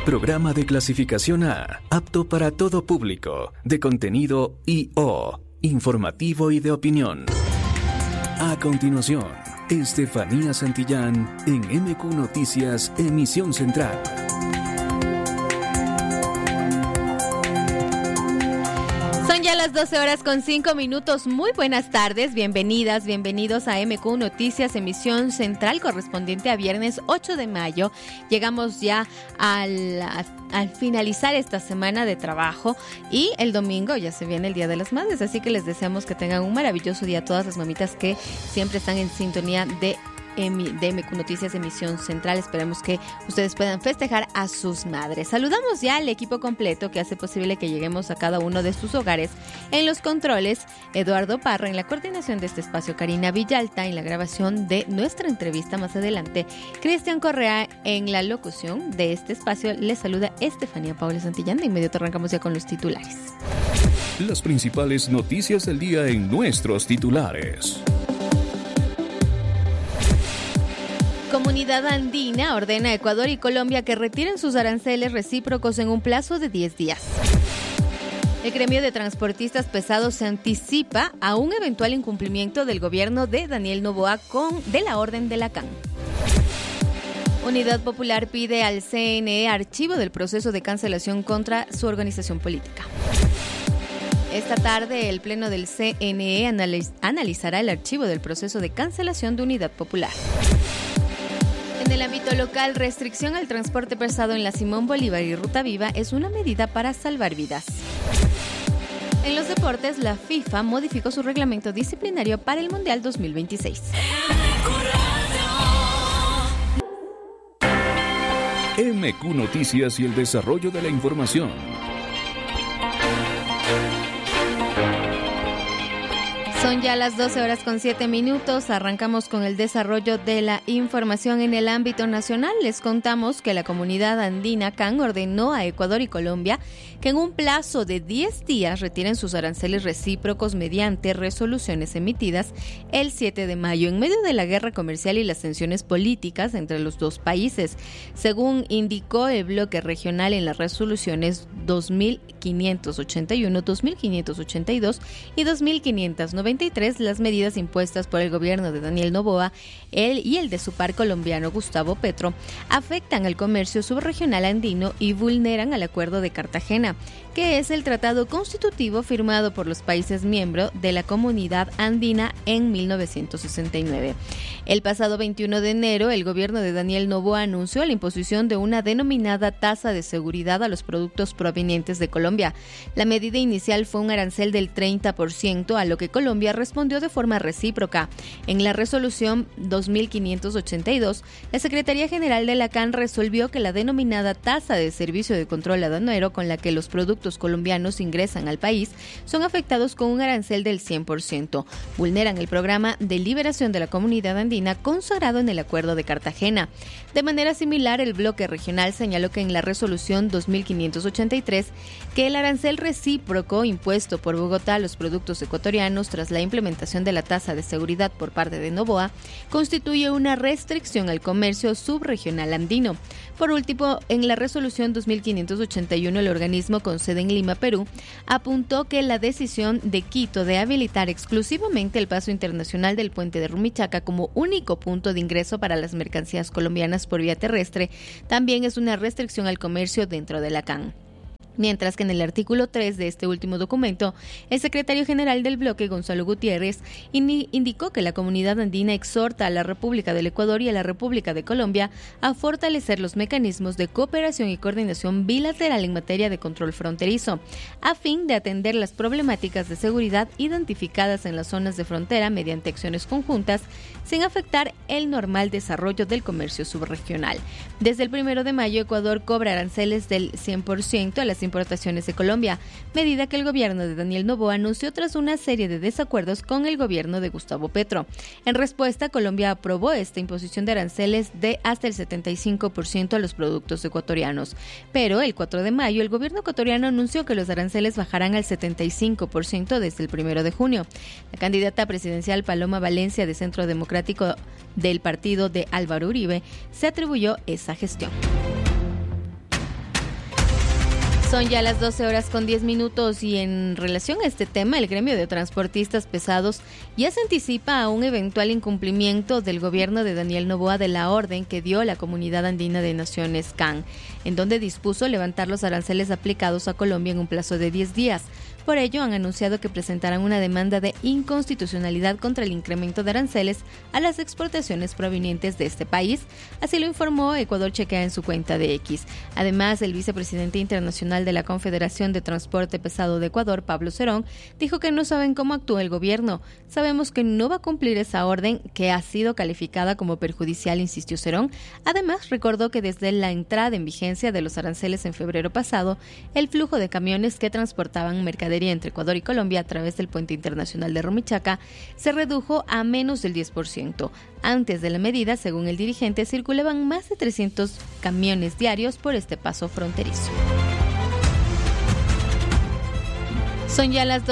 Programa de clasificación A, apto para todo público, de contenido I.O., informativo y de opinión. A continuación, Estefanía Santillán en MQ Noticias, emisión central. Son ya las 12:05. Muy buenas tardes, bienvenidas, bienvenidos a MQ Noticias, emisión central correspondiente a viernes 8 de mayo. Llegamos ya al finalizar esta semana de trabajo y el domingo ya se viene el Día de las Madres, así que les deseamos que tengan un maravilloso día a todas las mamitas que siempre están en sintonía de MQ Noticias, emisión central. Esperemos que ustedes puedan festejar a sus madres. Saludamos ya al equipo completo que hace posible que lleguemos a cada uno de sus hogares. En los controles, Eduardo Parra; en la coordinación de este espacio, Karina Villalta; en la grabación de nuestra entrevista más adelante, Cristian Correa; en la locución de este espacio les saluda Estefanía Paula Santillán. De inmediato arrancamos ya con los titulares. Las principales noticias del día en nuestros titulares. Comunidad Andina ordena a Ecuador y Colombia que retiren sus aranceles recíprocos en un plazo de 10 días. El gremio de transportistas pesados se anticipa a un eventual incumplimiento del gobierno de Daniel Noboa de la orden de la CAN. Unidad Popular pide al CNE archivo del proceso de cancelación contra su organización política. Esta tarde, el Pleno del CNE analizará el archivo del proceso de cancelación de Unidad Popular. En el ámbito local, restricción al transporte pesado en la Simón Bolívar y Ruta Viva es una medida para salvar vidas. En los deportes, la FIFA modificó su reglamento disciplinario para el Mundial 2026. MQ Noticias y el desarrollo de la información. Son ya las 12:07. Arrancamos con el desarrollo de la información en el ámbito nacional. Les contamos que la Comunidad Andina CAN ordenó a Ecuador y Colombia que en un plazo de 10 días retiren sus aranceles recíprocos mediante resoluciones emitidas el 7 de mayo en medio de la guerra comercial y las tensiones políticas entre los dos países. Según indicó el bloque regional en las resoluciones 2581, 2582 y 2593, las medidas impuestas por el gobierno de Daniel Noboa y el de su par colombiano Gustavo Petro afectan al comercio subregional andino y vulneran al Acuerdo de Cartagena, que es el tratado constitutivo firmado por los países miembros de la Comunidad Andina en 1969. El pasado 21 de enero, el gobierno de Daniel Noboa anunció la imposición de una denominada tasa de seguridad a los productos provenientes de Colombia. La medida inicial fue un arancel del 30%, a lo que Colombia respondió de forma recíproca. En la resolución 2582, la Secretaría General de la CAN resolvió que la denominada tasa de servicio de control aduanero con la que los productos colombianos ingresan al país son afectados con un arancel del 100%. Vulneran el programa de liberación de la comunidad andina consagrado en el Acuerdo de Cartagena. De manera similar, el bloque regional señaló que en la resolución 2583 que el arancel recíproco impuesto por Bogotá a los productos ecuatorianos tras la implementación de la tasa de seguridad por parte de Noboa constituye una restricción al comercio subregional andino. Por último, en la resolución 2581, el organismo con sede en Lima, Perú, apuntó que la decisión de Quito de habilitar exclusivamente el paso internacional del puente de Rumichaca como único punto de ingreso para las mercancías colombianas por vía terrestre también es una restricción al comercio dentro de la CAN. Mientras que en el artículo 3 de este último documento, el secretario general del bloque, Gonzalo Gutiérrez, indicó que la comunidad andina exhorta a la República del Ecuador y a la República de Colombia a fortalecer los mecanismos de cooperación y coordinación bilateral en materia de control fronterizo, a fin de atender las problemáticas de seguridad identificadas en las zonas de frontera mediante acciones conjuntas, sin afectar el normal desarrollo del comercio subregional. Desde el 1 de mayo, Ecuador cobra aranceles del 100% a las importaciones de Colombia, medida que el gobierno de Daniel Noboa anunció tras una serie de desacuerdos con el gobierno de Gustavo Petro. En respuesta, Colombia aprobó esta imposición de aranceles de hasta el 75% a los productos ecuatorianos. Pero el 4 de mayo, el gobierno ecuatoriano anunció que los aranceles bajarán al 75% desde el 1 de junio. La candidata presidencial Paloma Valencia, de Centro Democrático del partido de Álvaro Uribe, se atribuyó esa gestión. Son ya las 12:10 y en relación a este tema, el gremio de transportistas pesados ya se anticipa a un eventual incumplimiento del gobierno de Daniel Noboa de la orden que dio la Comunidad Andina de Naciones CAN, en donde dispuso levantar los aranceles aplicados a Colombia en un plazo de 10 días. Por ello, han anunciado que presentarán una demanda de inconstitucionalidad contra el incremento de aranceles a las exportaciones provenientes de este país. Así lo informó Ecuador Chequea en su cuenta de X. Además, el vicepresidente internacional de la Confederación de Transporte Pesado de Ecuador, Pablo Cerón, dijo que no saben cómo actúa el gobierno. Sabemos que no va a cumplir esa orden que ha sido calificada como perjudicial, insistió Cerón. Además, recordó que desde la entrada en vigencia de los aranceles en febrero pasado, el flujo de camiones que transportaban mercadería entre Ecuador y Colombia a través del puente internacional de Rumichaca se redujo a menos del 10%. Antes de la medida, según el dirigente, circulaban más de 300 camiones diarios por este paso fronterizo. Son ya las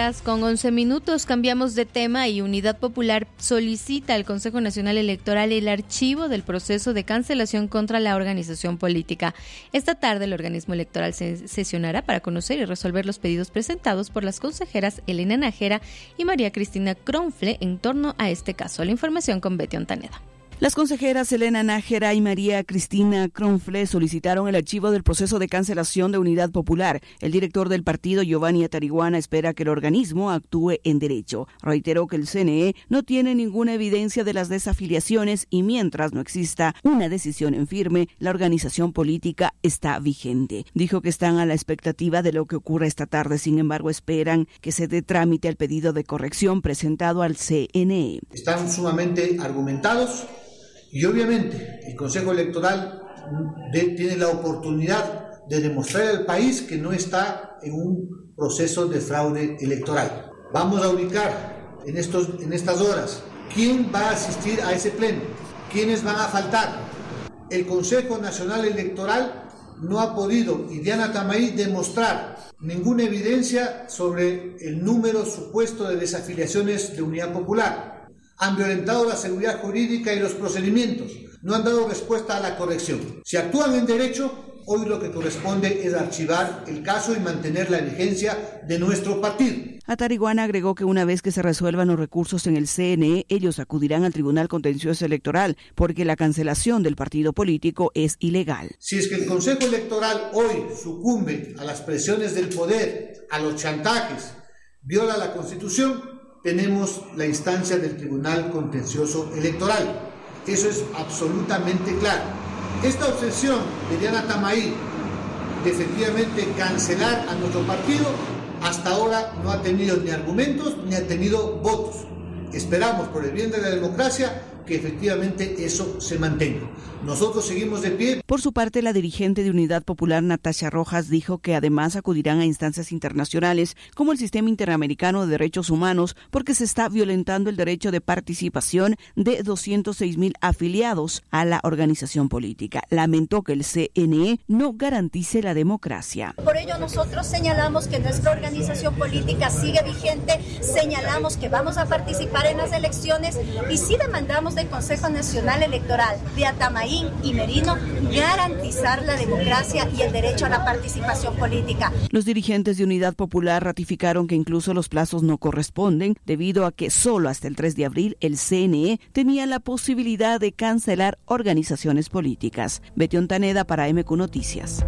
12:11. Cambiamos de tema y Unidad Popular solicita al Consejo Nacional Electoral el archivo del proceso de cancelación contra la organización política. Esta tarde el organismo electoral se sesionará para conocer y resolver los pedidos presentados por las consejeras Elena Nájera y María Cristina Cronfle en torno a este caso. La información con Betty Ontaneda. Las consejeras Elena Nájera y María Cristina Cronfle solicitaron el archivo del proceso de cancelación de Unidad Popular. El director del partido, Giovanni Atariguana, espera que el organismo actúe en derecho. Reiteró que el CNE no tiene ninguna evidencia de las desafiliaciones y mientras no exista una decisión en firme, la organización política está vigente. Dijo que están a la expectativa de lo que ocurra esta tarde, sin embargo esperan que se dé trámite al pedido de corrección presentado al CNE. Están sumamente argumentados. Y obviamente el Consejo Electoral tiene la oportunidad de demostrar al país que no está en un proceso de fraude electoral. Vamos a ubicar en estas horas quién va a asistir a ese pleno, quiénes van a faltar. El Consejo Nacional Electoral no ha podido, y Diana Tamaí, demostrar ninguna evidencia sobre el número supuesto de desafiliaciones de Unidad Popular. Han violentado la seguridad jurídica y los procedimientos, no han dado respuesta a la corrección. Si actúan en derecho, hoy lo que corresponde es archivar el caso y mantener la vigencia de nuestro partido. Atariguana agregó que una vez que se resuelvan los recursos en el CNE, ellos acudirán al Tribunal Contencioso Electoral porque la cancelación del partido político es ilegal. Si es que el Consejo Electoral hoy sucumbe a las presiones del poder, a los chantajes, viola la Constitución, tenemos la instancia del Tribunal Contencioso Electoral. Eso es absolutamente claro. Esta obsesión de Diana Tamaí de efectivamente cancelar a nuestro partido hasta ahora no ha tenido ni argumentos ni ha tenido votos. Esperamos, por el bien de la democracia, que efectivamente eso se mantenga. Nosotros seguimos de pie. Por su parte, la dirigente de Unidad Popular, Natasha Rojas, dijo que además acudirán a instancias internacionales como el Sistema Interamericano de Derechos Humanos porque se está violentando el derecho de participación de 206,000 afiliados a la organización política. Lamentó que el CNE no garantice la democracia. Por ello nosotros señalamos que nuestra organización política sigue vigente, señalamos que vamos a participar en las elecciones y sí demandamos del Consejo Nacional Electoral de Atamaí y Merino garantizar la democracia y el derecho a la participación política. Los dirigentes de Unidad Popular ratificaron que incluso los plazos no corresponden debido a que solo hasta el 3 de abril el CNE tenía la posibilidad de cancelar organizaciones políticas. Betty Ontaneda para MQ Noticias.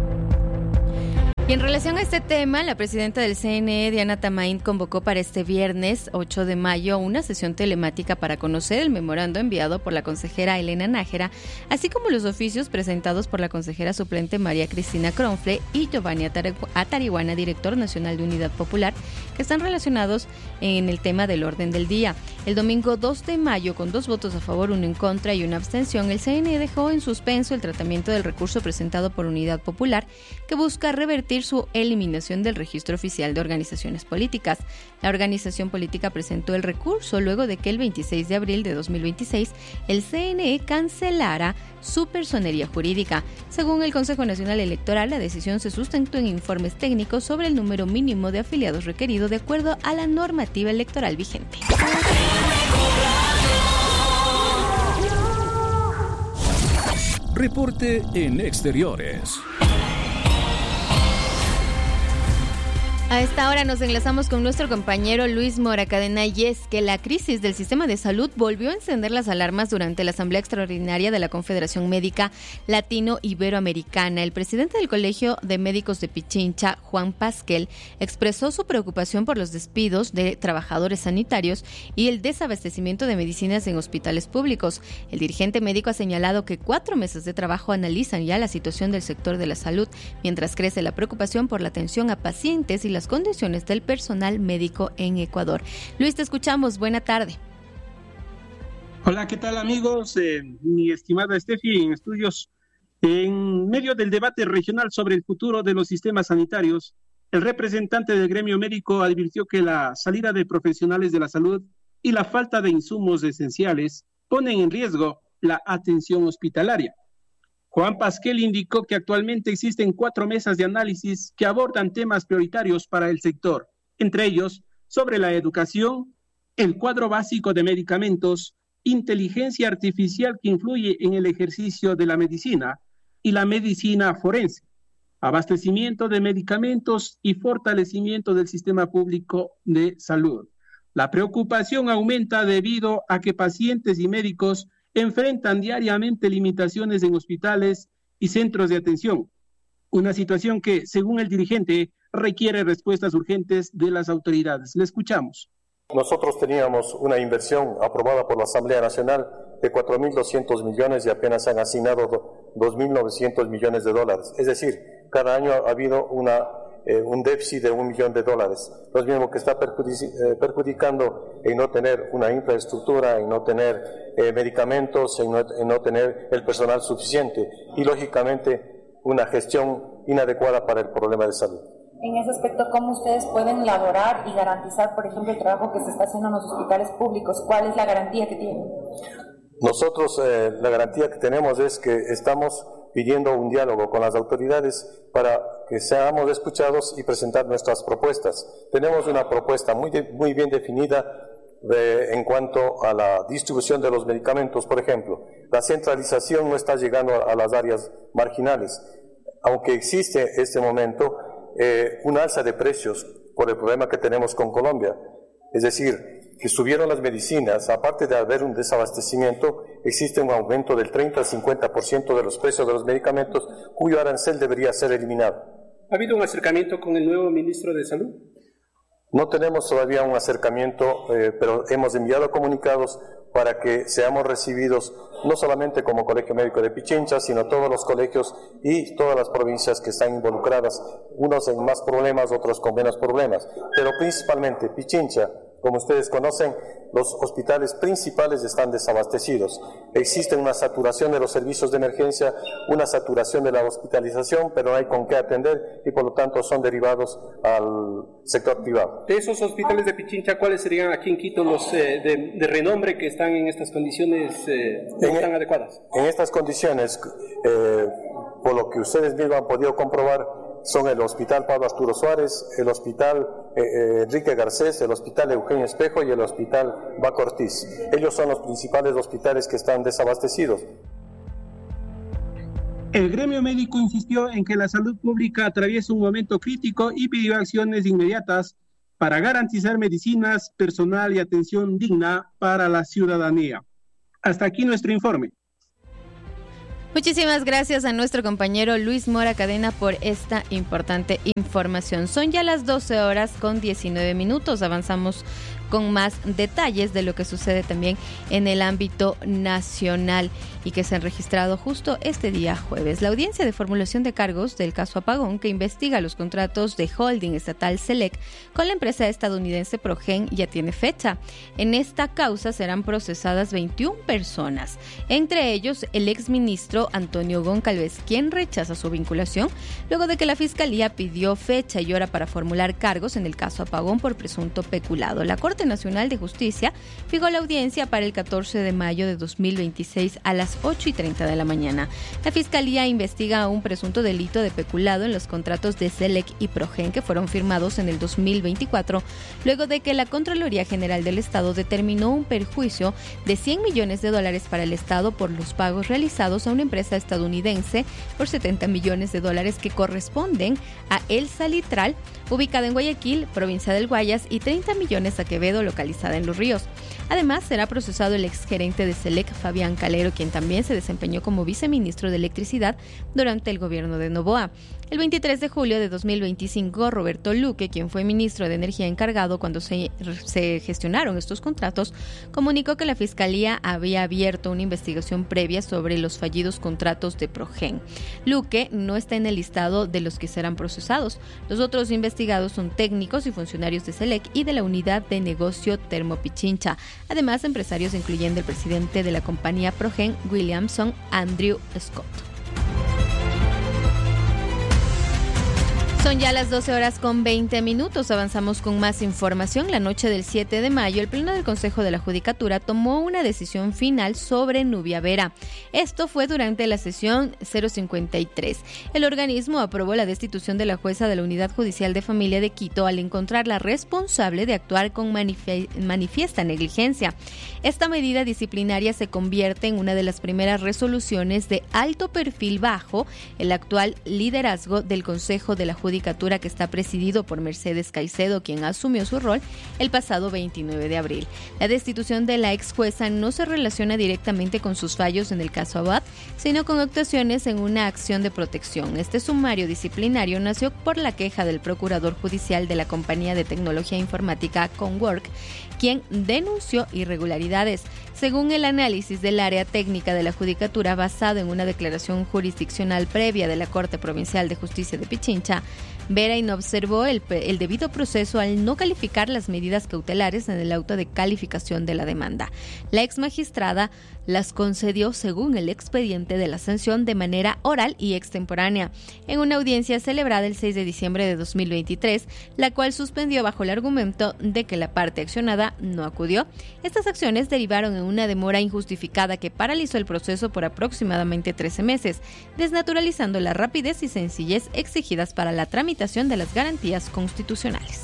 Y en relación a este tema, la presidenta del CNE, Diana Tamaí, convocó para este viernes 8 de mayo una sesión telemática para conocer el memorando enviado por la consejera Elena Nájera, así como los oficios presentados por la consejera suplente María Cristina Cronfle y Giovanni Atariguana, director nacional de Unidad Popular, que están relacionados en el tema del orden del día. El domingo 2 de mayo, con 2 votos a favor, 1 en contra y 1 abstención, el CNE dejó en suspenso el tratamiento del recurso presentado por Unidad Popular, que busca revertir su eliminación del registro oficial de organizaciones políticas. La organización política presentó el recurso luego de que el 26 de abril de 2026 el CNE cancelara su personería jurídica. Según el Consejo Nacional Electoral, la decisión se sustentó en informes técnicos sobre el número mínimo de afiliados requerido de acuerdo a la normativa electoral vigente. Reporte en exteriores. A esta hora nos enlazamos con nuestro compañero Luis Mora Cadena, y es que la crisis del sistema de salud volvió a encender las alarmas durante la Asamblea Extraordinaria de la Confederación Médica Latino-Iberoamericana. El presidente del Colegio de Médicos de Pichincha, Juan Pasquel, expresó su preocupación por los despidos de trabajadores sanitarios y el desabastecimiento de medicinas en hospitales públicos. El dirigente médico ha señalado que 4 meses de trabajo analizan ya la situación del sector de la salud, mientras crece la preocupación por la atención a pacientes y las condiciones del personal médico en Ecuador. Luis, te escuchamos. Buena tarde. Hola, ¿qué tal, amigos? Mi estimada Steffi, en estudios. En medio del debate regional sobre el futuro de los sistemas sanitarios, el representante del gremio médico advirtió que la salida de profesionales de la salud y la falta de insumos esenciales ponen en riesgo la atención hospitalaria. Juan Pasquel indicó que actualmente existen 4 mesas de análisis que abordan temas prioritarios para el sector, entre ellos sobre la educación, el cuadro básico de medicamentos, inteligencia artificial que influye en el ejercicio de la medicina y la medicina forense, abastecimiento de medicamentos y fortalecimiento del sistema público de salud. La preocupación aumenta debido a que pacientes y médicos enfrentan diariamente limitaciones en hospitales y centros de atención, una situación que, según el dirigente, requiere respuestas urgentes de las autoridades. Le escuchamos. Nosotros teníamos una inversión aprobada por la Asamblea Nacional de 4.200 millones y apenas se han asignado 2.900 millones de dólares. Es decir, cada año ha habido un déficit de $1 millón. Lo mismo que está perjudicando en no tener una infraestructura, en no tener medicamentos, en no tener el personal suficiente y, lógicamente, una gestión inadecuada para el problema de salud. En ese aspecto, ¿cómo ustedes pueden elaborar y garantizar, por ejemplo, el trabajo que se está haciendo en los hospitales públicos? ¿Cuál es la garantía que tienen? Nosotros, la garantía que tenemos es que estamos pidiendo un diálogo con las autoridades para que seamos escuchados y presentar nuestras propuestas. Tenemos una propuesta muy bien definida en cuanto a la distribución de los medicamentos, por ejemplo. La centralización no está llegando a las áreas marginales, aunque existe en este momento un alza de precios por el problema que tenemos con Colombia. Es decir, que subieron las medicinas, aparte de haber un desabastecimiento, existe un aumento del 30 al 50% de los precios de los medicamentos, cuyo arancel debería ser eliminado. ¿Ha habido un acercamiento con el nuevo ministro de Salud? No tenemos todavía un acercamiento, pero hemos enviado comunicados para que seamos recibidos no solamente como Colegio Médico de Pichincha, sino todos los colegios y todas las provincias que están involucradas, unos en más problemas, otros con menos problemas, pero principalmente Pichincha. Como ustedes conocen, los hospitales principales están desabastecidos. Existe una saturación de los servicios de emergencia, una saturación de la hospitalización, pero no hay con qué atender y por lo tanto son derivados al sector privado. De esos hospitales de Pichincha, ¿cuáles serían aquí en Quito los de renombre que están en estas condiciones no tan adecuadas? En estas condiciones, por lo que ustedes mismos han podido comprobar, son el Hospital Pablo Arturo Suárez, el Hospital Enrique Garcés, el Hospital Eugenio Espejo y el Hospital Baco Ortiz. Ellos son los principales hospitales que están desabastecidos. El gremio médico insistió en que la salud pública atraviesa un momento crítico y pidió acciones inmediatas para garantizar medicinas, personal y atención digna para la ciudadanía. Hasta aquí nuestro informe. Muchísimas gracias a nuestro compañero Luis Mora Cadena por esta importante información. Son ya las 12:19. Avanzamos con más detalles de lo que sucede también en el ámbito nacional y que se han registrado justo este día jueves. La audiencia de formulación de cargos del caso Apagón, que investiga los contratos de holding estatal Select con la empresa estadounidense Progen, ya tiene fecha. En esta causa serán procesadas 21 personas, entre ellos el exministro Antonio Goncalves, quien rechaza su vinculación luego de que la Fiscalía pidió fecha y hora para formular cargos en el caso Apagón por presunto peculado. La Corte Corte Nacional de Justicia fijó la audiencia para el 14 de mayo de 2026 a las 8:30 de la mañana. La Fiscalía investiga un presunto delito de peculado en los contratos de SELEC y Progen que fueron firmados en el 2024, luego de que la Contraloría General del Estado determinó un perjuicio de $100 millones para el Estado por los pagos realizados a una empresa estadounidense por $70 millones que corresponden a El Salitral, ubicada en Guayaquil, provincia del Guayas, y 30 millones a Quevedo, localizada en Los Ríos. Además, será procesado el exgerente de SELEC, Fabián Calero, quien también se desempeñó como viceministro de Electricidad durante el gobierno de Noboa. El 23 de julio de 2025, Roberto Luque, quien fue ministro de Energía encargado cuando se gestionaron estos contratos, comunicó que la Fiscalía había abierto una investigación previa sobre los fallidos contratos de Progen. Luque no está en el listado de los que serán procesados. Los otros investigados son técnicos y funcionarios de SELEC y de la Unidad de Negocio Termopichincha. Además, empresarios incluyendo el presidente de la compañía Progen, Williamson, Andrew Scott. Son ya las 12:20. Avanzamos con más información. La noche del 7 de mayo, el Pleno del Consejo de la Judicatura tomó una decisión final sobre Nubia Vera. Esto fue durante la sesión 053. El organismo aprobó la destitución de la jueza de la Unidad Judicial de Familia de Quito al encontrarla responsable de actuar con manifiesta negligencia. Esta medida disciplinaria se convierte en una de las primeras resoluciones de alto perfil bajo el actual liderazgo del Consejo de la Judicatura, que está presidido por Mercedes Caicedo, quien asumió su rol el pasado 29 de abril. La destitución de la ex jueza no se relaciona directamente con sus fallos en el caso Abad, sino con actuaciones en una acción de protección. Este sumario disciplinario nació por la queja del procurador judicial de la compañía de tecnología informática Conwork, quien denunció irregularidades. Según el análisis del área técnica de la Judicatura, basado en una declaración jurisdiccional previa de la Corte Provincial de Justicia de Pichincha, Vera inobservó el debido proceso al no calificar las medidas cautelares en el auto de calificación de la demanda. La ex magistrada las concedió según el expediente de la sanción de manera oral y extemporánea, en una audiencia celebrada el 6 de diciembre de 2023, la cual suspendió bajo el argumento de que la parte accionada no acudió. Estas acciones derivaron en una demora injustificada que paralizó el proceso por aproximadamente 13 meses, desnaturalizando la rapidez y sencillez exigidas para la tramitación de las garantías constitucionales.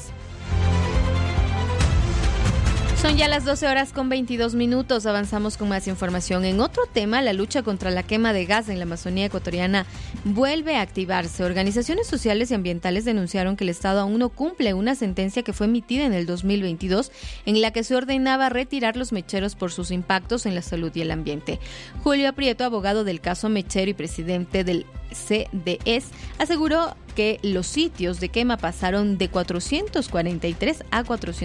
Son ya las 12:22. Avanzamos con más información. En otro tema, la lucha contra la quema de gas en la Amazonía ecuatoriana vuelve a activarse. Organizaciones sociales y ambientales denunciaron que el Estado aún no cumple una sentencia que fue emitida en el 2022 en la que se ordenaba retirar los mecheros por sus impactos en la salud y el ambiente. Julio Aprieto, abogado del caso Mechero y presidente del CDS, aseguró que los sitios de quema pasaron de 443 a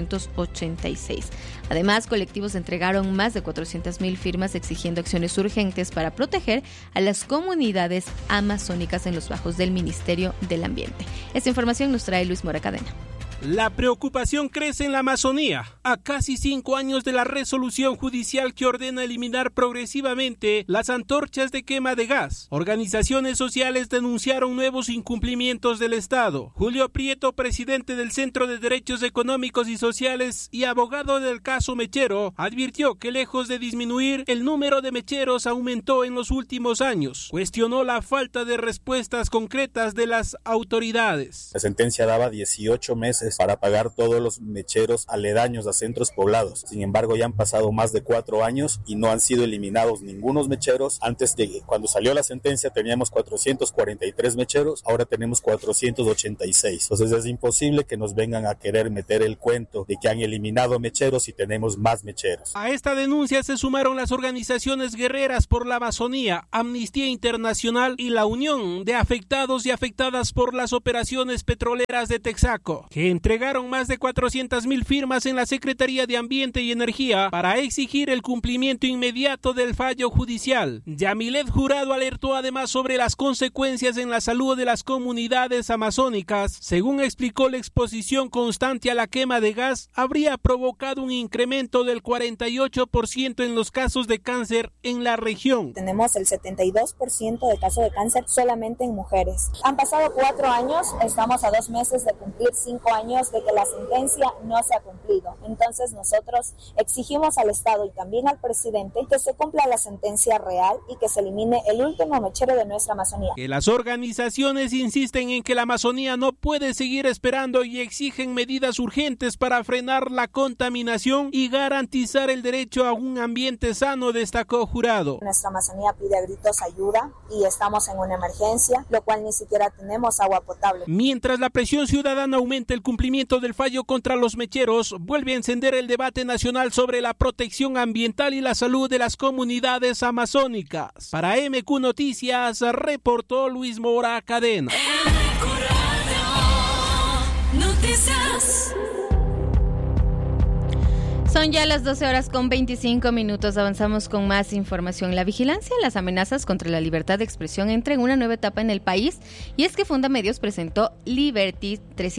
486. Además, colectivos entregaron más de 400,000 firmas exigiendo acciones urgentes para proteger a las comunidades amazónicas en los bajos del Ministerio del Ambiente. Esta información nos trae Luis Mora Cadena. La preocupación crece en la Amazonía. A casi 5 años de la resolución judicial que ordena eliminar progresivamente las antorchas de quema de gas, organizaciones sociales denunciaron nuevos incumplimientos del Estado. Julio Prieto, presidente del Centro de Derechos Económicos y Sociales y abogado del caso Mechero, advirtió que lejos de disminuir, el número de mecheros aumentó en los últimos años. Cuestionó la falta de respuestas concretas de las autoridades. La sentencia daba 18 meses para pagar todos los mecheros aledaños a centros poblados. Sin embargo, ya han pasado más de 4 años y no han sido eliminados ningunos mecheros. Antes de cuando salió la sentencia teníamos 443 mecheros, ahora tenemos 486. Entonces es imposible que nos vengan a querer meter el cuento de que han eliminado mecheros y tenemos más mecheros. A esta denuncia se sumaron las organizaciones guerreras por la Amazonía, Amnistía Internacional y la Unión de Afectados y Afectadas por las Operaciones Petroleras de Texaco, que entregaron más de 400,000 firmas en la Secretaría de Ambiente y Energía para exigir el cumplimiento inmediato del fallo judicial. Yamilet Jurado alertó además sobre las consecuencias en la salud de las comunidades amazónicas. Según explicó, la exposición constante a la quema de gas habría provocado un incremento del 48% en los casos de cáncer en la región. Tenemos el 72% de casos de cáncer solamente en mujeres. Han pasado 4 años, estamos a 2 meses de cumplir 5 años años de que la sentencia no se ha cumplido. Entonces nosotros exigimos al Estado y también al presidente que se cumpla la sentencia real y que se elimine el último mechero de nuestra Amazonía. Que las organizaciones insisten en que la Amazonía no puede seguir esperando y exigen medidas urgentes para frenar la contaminación y garantizar el derecho a un ambiente sano, destacó Jurado. Nuestra Amazonía pide a gritos ayuda y estamos en una emergencia, lo cual ni siquiera tenemos agua potable. Mientras la presión ciudadana aumenta, el cumplimiento del fallo contra los mecheros vuelve a encender el debate nacional sobre la protección ambiental y la salud de las comunidades amazónicas. Para MQ Noticias, reportó Luis Mora Cadena. Noticias. Son ya las 12:25. Avanzamos con más información. La vigilancia y las amenazas contra la libertad de expresión entran en una nueva etapa en el país, y es que Fundamedios presentó Liberty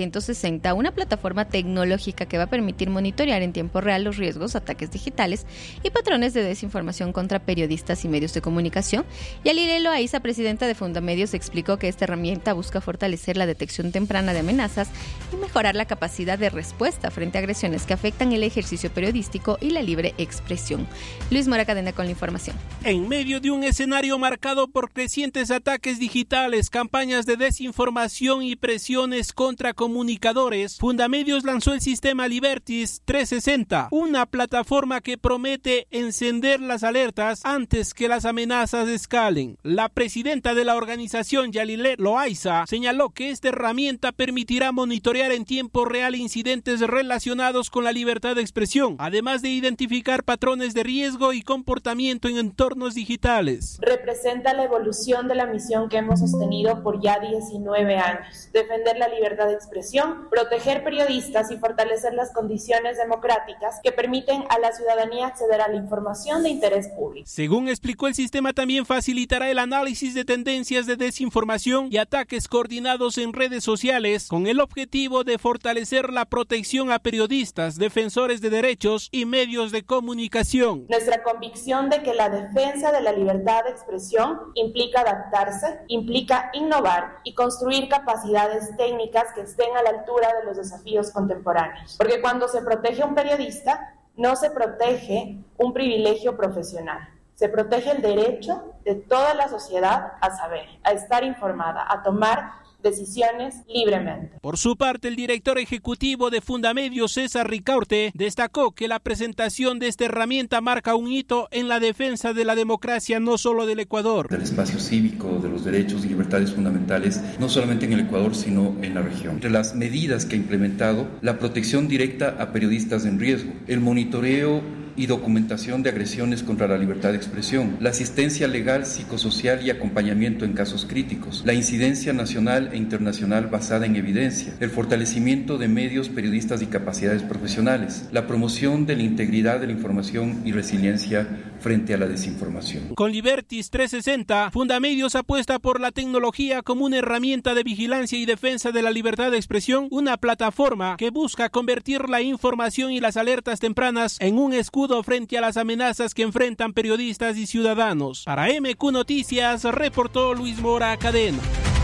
360, una plataforma tecnológica que va a permitir monitorear en tiempo real los riesgos, ataques digitales y patrones de desinformación contra periodistas y medios de comunicación. Yalile Loaiza, presidenta de Fundamedios, explicó que esta herramienta busca fortalecer la detección temprana de amenazas y mejorar la capacidad de respuesta frente a agresiones que afectan el ejercicio periodístico y la libre expresión. Luis Mora Cadena con la información. En medio de un escenario marcado por crecientes ataques digitales, campañas de desinformación y presiones contra comunicadores, Fundamedios lanzó el sistema Liberty 360, una plataforma que promete encender las alertas antes que las amenazas escalen. La presidenta de la organización, Yalile Loaiza, señaló que esta herramienta permitirá monitorear en tiempo real incidentes relacionados con la libertad de expresión, además de identificar patrones de riesgo y comportamiento en entornos digitales. Representa la evolución de la misión que hemos sostenido por ya 19 años: defender la libertad de expresión, proteger periodistas y fortalecer las condiciones democráticas que permiten a la ciudadanía acceder a la información de interés público. Según explicó, el sistema también facilitará el análisis de tendencias de desinformación y ataques coordinados en redes sociales, con el objetivo de fortalecer la protección a periodistas, defensores de derechos y medios de comunicación. Nuestra convicción de que la defensa de la libertad de expresión implica adaptarse, implica innovar y construir capacidades técnicas que estén a la altura de los desafíos contemporáneos. Porque cuando se protege a un periodista, no se protege un privilegio profesional. Se protege el derecho de toda la sociedad a saber, a estar informada, a tomar decisiones libremente. Por su parte, el director ejecutivo de Fundamedios, César Ricaurte, destacó que la presentación de esta herramienta marca un hito en la defensa de la democracia, no solo del Ecuador. Del espacio cívico, de los derechos y libertades fundamentales, no solamente en el Ecuador, sino en la región. Entre las medidas que ha implementado, la protección directa a periodistas en riesgo, el monitoreo y documentación de agresiones contra la libertad de expresión, la asistencia legal, psicosocial y acompañamiento en casos críticos, la incidencia nacional e internacional basada en evidencia, el fortalecimiento de medios, periodistas y capacidades profesionales, la promoción de la integridad de la información y resiliencia frente a la desinformación. Con Liberty 360, Fundamedios apuesta por la tecnología como una herramienta de vigilancia y defensa de la libertad de expresión, una plataforma que busca convertir la información y las alertas tempranas en un escudo frente a las amenazas que enfrentan periodistas y ciudadanos. Para MQ Noticias, reportó Luis Mora Cadena.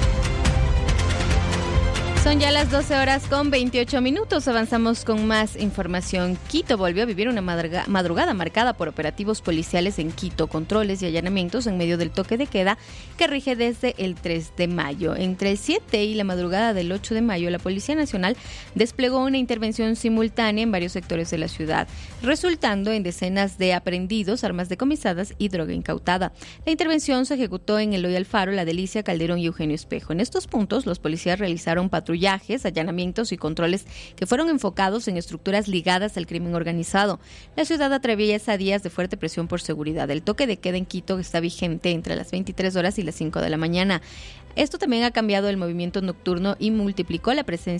Son ya las 12:28. Avanzamos con más información. Quito volvió a vivir una madrugada marcada por operativos policiales en Quito, controles y allanamientos en medio del toque de queda que rige desde el 3 de mayo. Entre el 7 y la madrugada del 8 de mayo, la Policía Nacional desplegó una intervención simultánea en varios sectores de la ciudad, resultando en decenas de aprehendidos, armas decomisadas y droga incautada. La intervención se ejecutó en Eloy Alfaro, La Delicia, Calderón y Eugenio Espejo. En estos puntos, los policías realizaron patrullajes, allanamientos y controles que fueron enfocados en estructuras ligadas al crimen organizado. La ciudad atraviesa días de fuerte presión por seguridad. El toque de queda en Quito está vigente entre las 23 horas y las 5 de la mañana. Esto también ha cambiado el movimiento nocturno y multiplicó la presencia